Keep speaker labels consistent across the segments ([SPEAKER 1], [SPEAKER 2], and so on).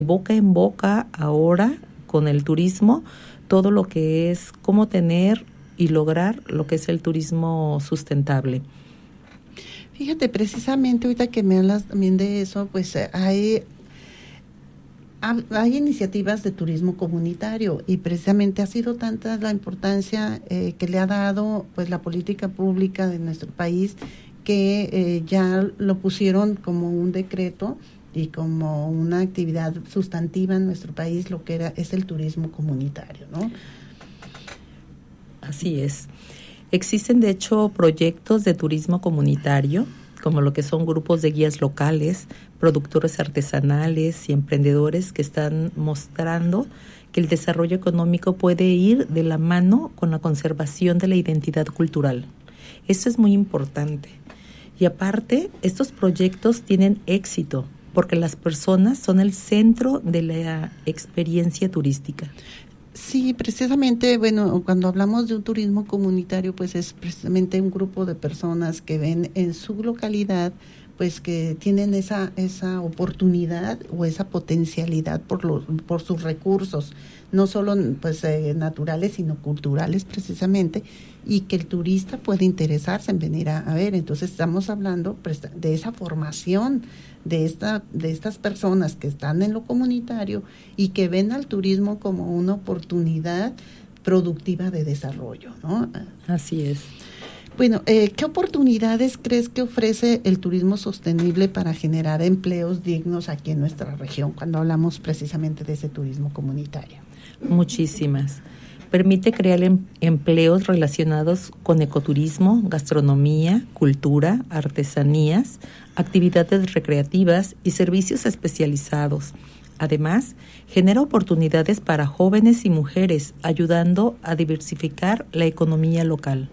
[SPEAKER 1] boca en boca ahora con el turismo, todo lo que es cómo tener y lograr lo que es el turismo sustentable.
[SPEAKER 2] Fíjate, precisamente ahorita que me hablas también de eso, pues hay iniciativas de turismo comunitario y precisamente ha sido tanta la importancia que le ha dado pues la política pública de nuestro país que ya lo pusieron como un decreto y como una actividad sustantiva en nuestro país, lo que es el turismo comunitario, ¿no?
[SPEAKER 1] Así es. Existen, de hecho, proyectos de turismo comunitario, como lo que son grupos de guías locales, productores artesanales y emprendedores que están mostrando que el desarrollo económico puede ir de la mano con la conservación de la identidad cultural. Esto es muy importante. Y aparte, estos proyectos tienen éxito porque las personas son el centro de la experiencia turística.
[SPEAKER 2] Sí, precisamente, bueno, cuando hablamos de un turismo comunitario, pues es precisamente un grupo de personas que ven en su localidad, pues que tienen esa oportunidad o esa potencialidad por sus recursos, no solo pues naturales, sino culturales precisamente, y que el turista puede interesarse en venir a ver. Entonces estamos hablando de esa formación de estas personas que están en lo comunitario y que ven al turismo como una oportunidad productiva de desarrollo, ¿no?
[SPEAKER 1] Así es.
[SPEAKER 2] Bueno, ¿qué oportunidades crees que ofrece el turismo sostenible para generar empleos dignos aquí en nuestra región, cuando hablamos precisamente de ese turismo comunitario?
[SPEAKER 1] Muchísimas. Permite crear empleos relacionados con ecoturismo, gastronomía, cultura, artesanías, actividades recreativas y servicios especializados. Además, genera oportunidades para jóvenes y mujeres, ayudando a diversificar la economía local.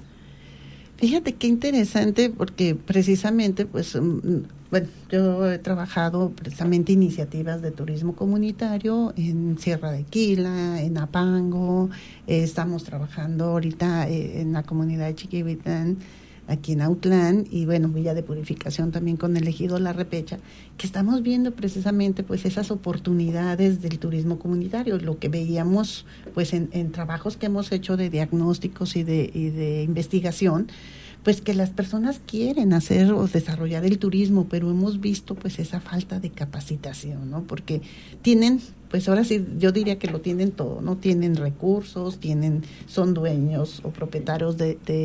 [SPEAKER 2] Fíjate qué interesante, porque precisamente, pues, bueno, yo he trabajado precisamente iniciativas de turismo comunitario en Sierra de Quila, en Apango, estamos trabajando ahorita en la comunidad de Chiquihuitlán, aquí en Autlán, y bueno, Villa de Purificación también con el ejido La Repecha, que estamos viendo precisamente pues esas oportunidades del turismo comunitario, lo que veíamos pues en trabajos que hemos hecho de diagnósticos y de investigación, pues que las personas quieren hacer o desarrollar el turismo, pero hemos visto pues esa falta de capacitación, ¿no? Porque tienen, pues ahora sí, yo diría que lo tienen todo, ¿no? Tienen recursos, son dueños o propietarios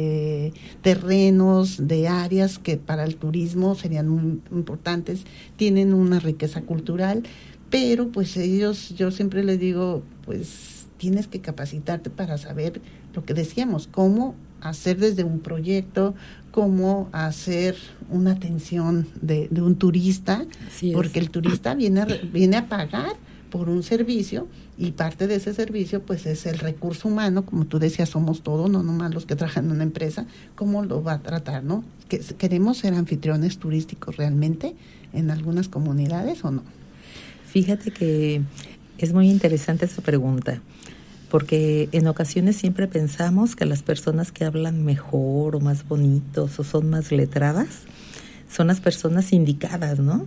[SPEAKER 2] de terrenos, de áreas que para el turismo serían muy importantes, tienen una riqueza cultural, pero pues ellos, yo siempre les digo, pues tienes que capacitarte para saber lo que decíamos, cómo hacer desde un proyecto, cómo hacer una atención de un turista, porque el turista viene a pagar por un servicio y parte de ese servicio pues es el recurso humano, como tú decías, somos todos, no nomás los que trabajan en una empresa, cómo lo va a tratar, ¿no? ¿Queremos ser anfitriones turísticos realmente en algunas comunidades o no?
[SPEAKER 1] Fíjate que es muy interesante esa pregunta, porque en ocasiones siempre pensamos que las personas que hablan mejor o más bonitos o son más letradas son las personas indicadas, ¿no?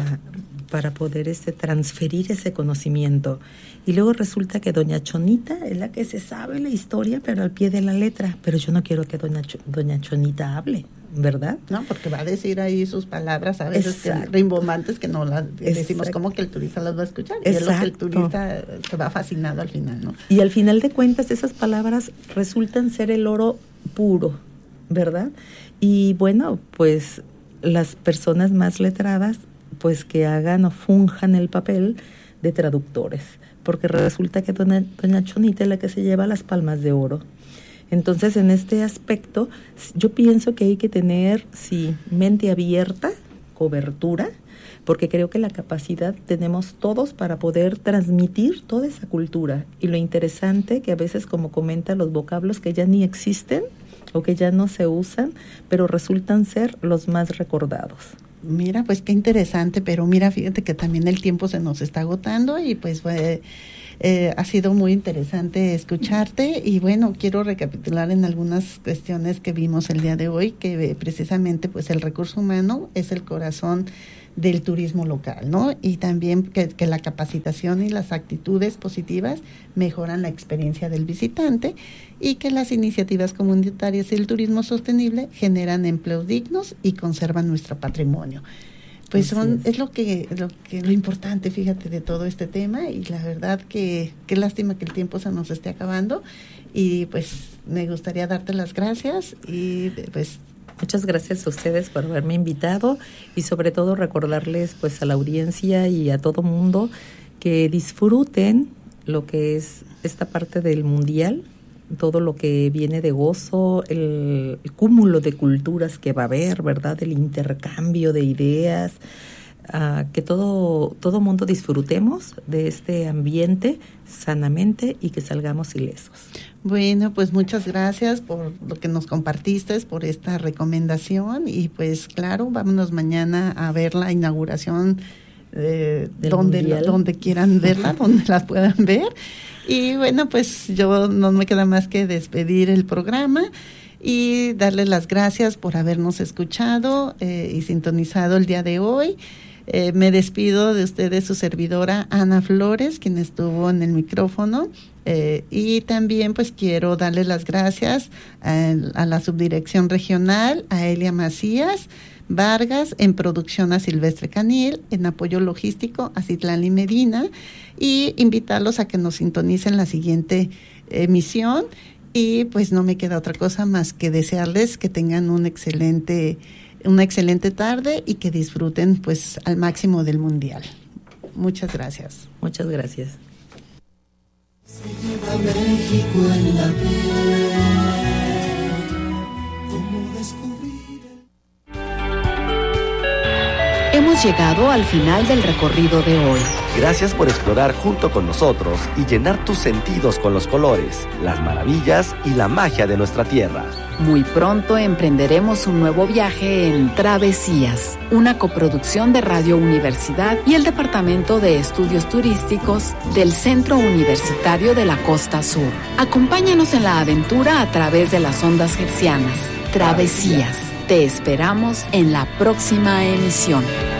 [SPEAKER 1] Para poder transferir ese conocimiento. Y luego resulta que doña Chonita es la que se sabe la historia, pero al pie de la letra. Pero yo no quiero que doña Chonita hable, ¿verdad?
[SPEAKER 2] No, porque va a decir ahí sus palabras a veces rimbombantes que no las decimos, como que el turista las va a escuchar. Y es lo que el turista se va fascinado al final, ¿no?
[SPEAKER 1] Y al final de cuentas esas palabras resultan ser el oro puro, ¿verdad? Y bueno, pues las personas más letradas pues que hagan o funjan el papel de traductores, porque resulta que doña Chonita es la que se lleva las palmas de oro. Entonces, en este aspecto, yo pienso que hay que tener, sí, mente abierta, cobertura, porque creo que la capacidad tenemos todos para poder transmitir toda esa cultura. Y lo interesante que a veces, como comenta, los vocablos que ya ni existen o que ya no se usan, pero resultan ser los más recordados.
[SPEAKER 2] Mira, pues qué interesante, pero mira, fíjate que también el tiempo se nos está agotando y pues ha sido muy interesante escucharte y bueno, quiero recapitular en algunas cuestiones que vimos el día de hoy, que precisamente pues el recurso humano es el corazón del turismo local, ¿no? Y también que la capacitación y las actitudes positivas mejoran la experiencia del visitante y que las iniciativas comunitarias y el turismo sostenible generan empleos dignos y conservan nuestro patrimonio. Pues es lo importante, fíjate, de todo este tema, y la verdad que qué lástima que el tiempo se nos esté acabando, y pues me gustaría darte las gracias y pues
[SPEAKER 1] muchas gracias a ustedes por haberme invitado, y sobre todo recordarles pues a la audiencia y a todo mundo que disfruten lo que es esta parte del mundial, todo lo que viene de gozo, el cúmulo de culturas que va a haber, ¿verdad? El intercambio de ideas, que todo mundo disfrutemos de este ambiente sanamente y que salgamos ilesos.
[SPEAKER 2] Bueno, pues muchas gracias por lo que nos compartiste, por esta recomendación, y pues claro, vámonos mañana a ver la inauguración donde quieran verla, donde las puedan ver. Y bueno, pues yo no me queda más que despedir el programa y darles las gracias por habernos escuchado y sintonizado el día de hoy. Me despido de ustedes, su servidora Ana Flores, quien estuvo en el micrófono, y también pues quiero darles las gracias a la subdirección regional, a Elia Macías Vargas, en producción a Silvestre Canil, en apoyo logístico a Citlali Medina, y invitarlos a que nos sintonicen la siguiente emisión. Y pues no me queda otra cosa más que desearles que tengan una excelente tarde y que disfruten pues al máximo del mundial. Muchas gracias.
[SPEAKER 1] Muchas gracias.
[SPEAKER 3] Se lleva México en la piel, ¿cómo descubrir?
[SPEAKER 4] Hemos llegado al final del recorrido de hoy.
[SPEAKER 5] Gracias por explorar junto con nosotros y llenar tus sentidos con los colores, las maravillas y la magia de nuestra tierra.
[SPEAKER 4] Muy pronto emprenderemos un nuevo viaje en Travesías, una coproducción de Radio Universidad y el Departamento de Estudios Turísticos del Centro Universitario de la Costa Sur. Acompáñanos en la aventura a través de las ondas hertzianas. Travesías. Te esperamos en la próxima emisión.